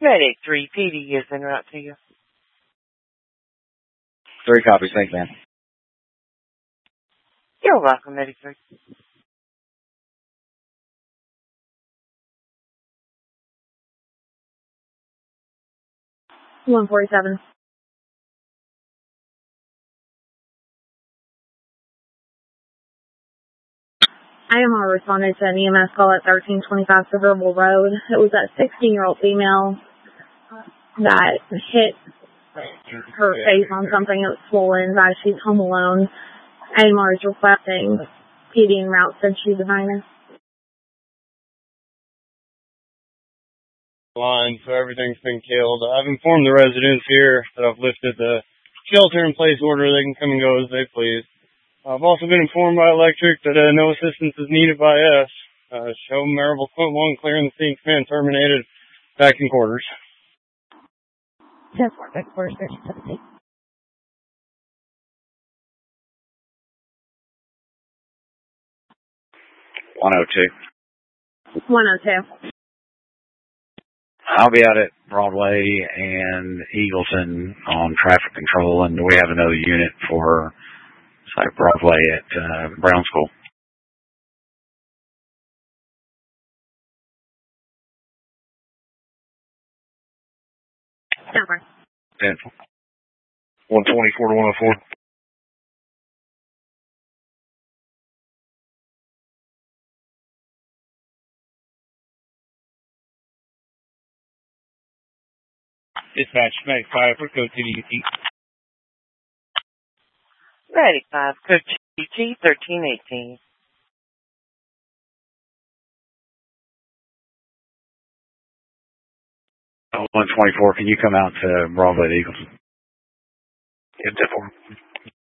Medic 3, PD is en route to you. 3 copies, thanks, man. You're welcome, Medic 3. $147. IMR responded to an EMS call at 1325 Suburban Road. It was that 16-year-old female that hit her face on something that was swollen. She's home alone. IMR is requesting PD en route since she's behind us. Line, so everything's been killed. I've informed the residents here that I've lifted the shelter-in-place order. They can come and go as they please. I've also been informed by Electric that no assistance is needed by us. Show Maribel Quint 1 clearing the scene, command terminated. Back in quarters. 10-4, back quarters, 13-17. 102. 102. I'll be out at Broadway and Eagleton on traffic control, and we have another unit for Broadway at Brown School. Number. 10. 124 to 104. Dispatch, Medic 5 for code TDT. Medic 5, code TDT 1318. Oh, 124, can you come out to Broadway at Eagleton? Yeah, 10-4.